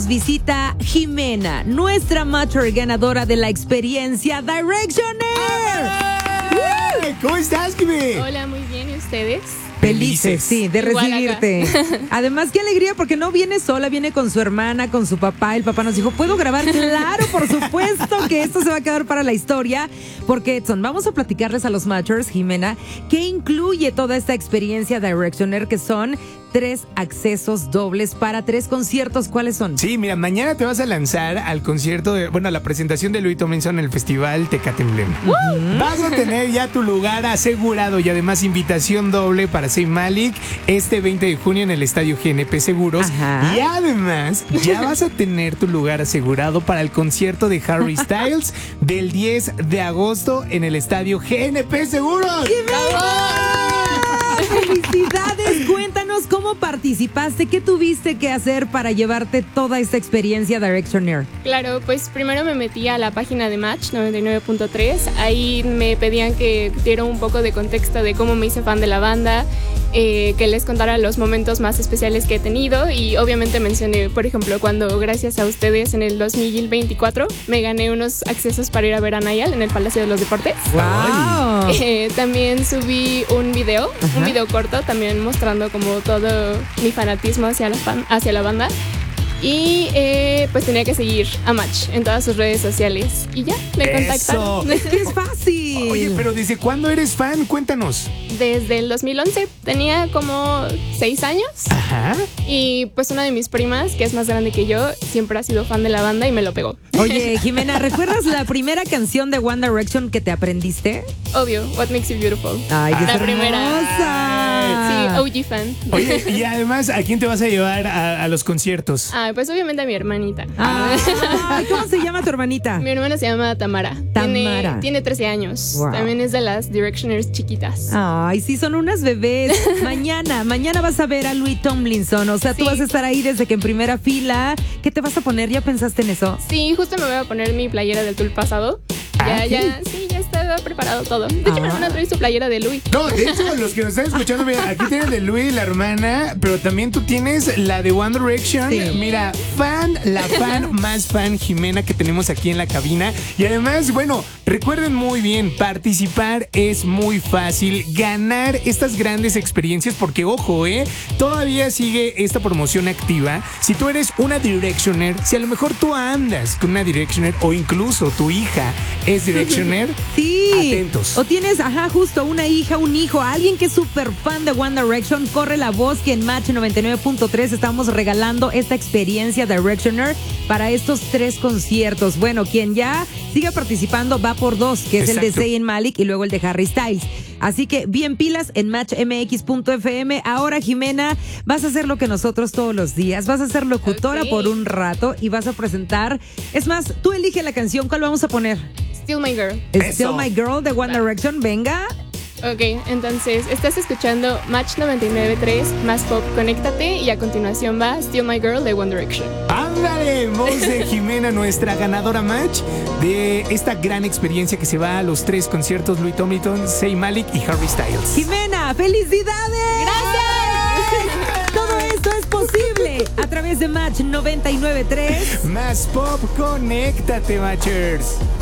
nos visita Jimena, nuestra Matcher ganadora de la experiencia Directioner. ¿Cómo estás, Jimé? Hola, muy bien, ¿y ustedes? Felices, sí, de Igual recibirte. Además, qué alegría, porque no viene sola, viene con su hermana, con su papá. El papá nos dijo, ¿puedo grabar? Claro, por supuesto que esto se va a quedar para la historia. Porque, Edson, vamos a platicarles a los Matchers, Jimena, qué incluye toda esta experiencia Directioner, que son 3 accesos dobles para 3 conciertos. ¿Cuáles son? Sí, mira, mañana te vas a lanzar al concierto a la presentación de Louis Tomlinson en el Festival Tecate Emblem. Vas a tener ya tu lugar asegurado y además invitación doble para Zayn Malik este 20 de junio en el Estadio GNP Seguros. Ajá. Y además ya vas a tener tu lugar asegurado para el concierto de Harry Styles del 10 de agosto en el Estadio GNP Seguros. ¡Felicidades! Cuéntanos cómo participaste, qué tuviste que hacer para llevarte toda esta experiencia Directioner. Claro, pues primero me metí a la página de Match 99.3. Ahí me pedían que diera un poco de contexto de cómo me hice fan de la banda, que les contara los momentos más especiales que he tenido y obviamente mencioné, por ejemplo, cuando gracias a ustedes en el 2024 me gané unos accesos para ir a ver a Niall en el Palacio de los Deportes. ¡Wow! También subí un video corto, también mostrando como todo mi fanatismo hacia la banda. Y pues tenía que seguir a Match en todas sus redes sociales. Y ya, me contactaron. ¡Qué es fácil! Oye, pero ¿desde cuándo eres fan? Cuéntanos. Desde el 2011, tenía como 6 años. Ajá. Y pues una de mis primas, que es más grande que yo, siempre ha sido fan de la banda y me lo pegó. Oye, Jimena, ¿recuerdas la primera canción de One Direction que te aprendiste? Obvio, What Makes You Beautiful. ¡Ay, qué La primera. hermosa! Sí, OG fan. Oye, y además, ¿a quién te vas a llevar a los conciertos? Pues obviamente a mi hermanita. Ay, ¿cómo se llama tu hermanita? Mi hermana se llama Tamara. Tamara. Tiene 13 años. Wow. También es de las Directioners chiquitas. Ay, sí, son unas bebés. Mañana vas a ver a Louis Tomlinson. O sea, tú Sí. vas a estar ahí desde que en primera fila. ¿Qué te vas a poner? ¿Ya pensaste en eso? Sí, justo me voy a poner mi playera del tour pasado. Ya estaba preparado todo. De hecho, mi hermana trae su playera de Louis. No, de hecho, los que nos están escuchando, mira, aquí tienes de Louis, la hermana, pero también tú tienes la de One Direction. Sí. Mira, la fan más fan, Jimena, que tenemos aquí en la cabina. Y además, bueno, recuerden muy bien, participar es muy fácil, ganar estas grandes experiencias, porque ojo, todavía sigue esta promoción activa. Si tú eres una Directioner, si a lo mejor tú andas con una Directioner o incluso tu hija es Directioner, Sí. atentos. O tienes, justo una hija, un hijo, alguien que es súper fan de One Direction. Corre la voz que en Match 99.3 estamos regalando esta experiencia Directioner para estos 3 conciertos. Bueno, quien ya siga participando va por 2, que es el de Exacto. Zayn Malik y luego el de Harry Styles. Así que bien pilas en matchmx.fm. Ahora, Jimena, vas a hacer lo que nosotros todos los días. Vas a ser locutora Ok. por un rato y vas a presentar. Es más, tú elige la canción. ¿Cuál vamos a poner? Still My Girl. Still My Girl de One Direction. Venga. Ok, entonces estás escuchando Match 99.3 más Pop, conéctate y a continuación va Still My Girl de One Direction. Ándale, voz de Jimena, nuestra ganadora Match de esta gran experiencia que se va a los 3 conciertos Louis Tomlinson, Zayn Malik y Harry Styles. Jimena, ¡felicidades! ¡Gracias! Todo esto es posible a través de Match 99.3. Más Pop, conéctate, Matchers.